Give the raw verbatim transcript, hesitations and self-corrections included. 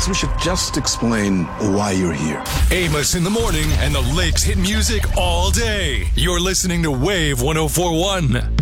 Alex, we should just explain why you're here. Amos in the morning and the Lakes hit music all day. You're listening to Wave one oh four one.